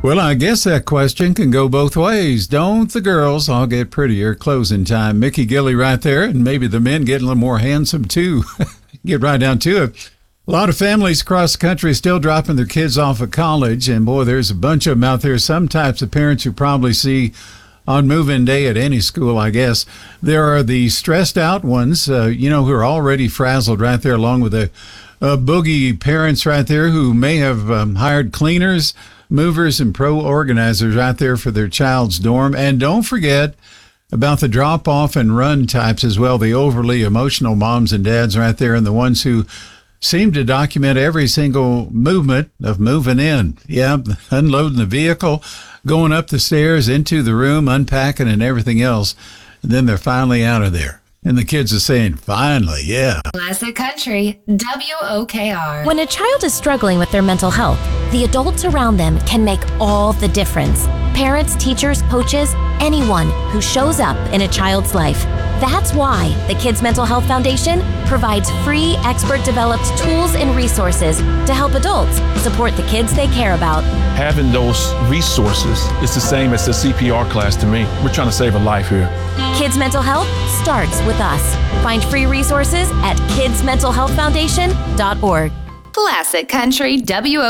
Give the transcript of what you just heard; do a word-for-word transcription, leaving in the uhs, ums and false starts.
Well, I guess that question can go both ways. Don't the girls all get prettier closing time? Mickey Gilley right there, and maybe the men get a little more handsome too. Get right down to it. A lot of families across the country still dropping their kids off at college, and boy, there's a bunch of them out there. Some types of parents you probably see on move-in day at any school, I guess. There are the stressed out ones, uh, you know, who are already frazzled right there, along with the uh, boogie parents right there who may have um, hired cleaners, movers, and pro organizers right there for their child's dorm. And don't forget about the drop-off and run types as well, the overly emotional moms and dads right there, and the ones who seem to document every single movement of moving in. Yeah, unloading the vehicle, going up the stairs, into the room, unpacking and everything else. And then they're finally out of there. And the kids are saying, finally, yeah. Classic Country, W O K R. When a child is struggling with their mental health, the adults around them can make all the difference. Parents, teachers, coaches, anyone who shows up in a child's life. That's why the Kids Mental Health Foundation provides free, expert-developed tools and resources to help adults support the kids they care about. Having those resources is the same as the C P R class to me. We're trying to save a life here. Kids Mental Health starts with us. Find free resources at kids mental health foundation dot org. Classic Country, W O K R.